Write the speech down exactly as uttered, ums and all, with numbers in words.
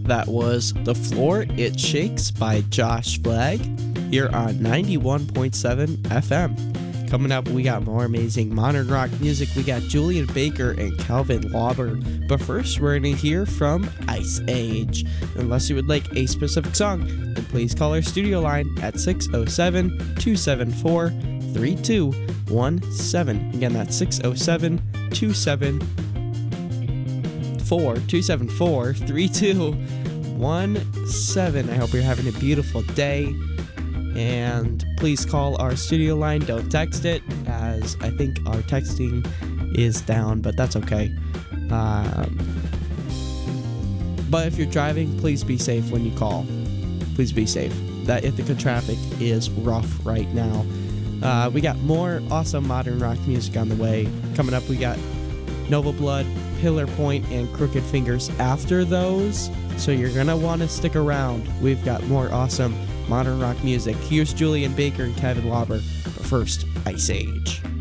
That was The Floor It Shakes by Josh Flagg here on ninety-one point seven F M. Coming up, we got more amazing modern rock music. We got Julian Baker and Calvin Lauber. But first, we're going to hear from Ice Age. Unless you would like a specific song, then please call our studio line at six oh seven, two seven four, three two one seven. Again, that's six oh seven, two seven four, two seven four, three two one seven. I hope you're having a beautiful day. And please call our studio line. Don't text it, as I think our texting is down, but that's okay. Um, but if you're driving, please be safe when you call. Please be safe. That Ithaca traffic is rough right now. Uh, we got more awesome modern rock music on the way. Coming up, we got Nova Blood, Pillar Point, and Crooked Fingers after those. So you're going to want to stick around. We've got more awesome modern rock music. Here's Julian Baker and Kevin Lauber. But first, Ice Age.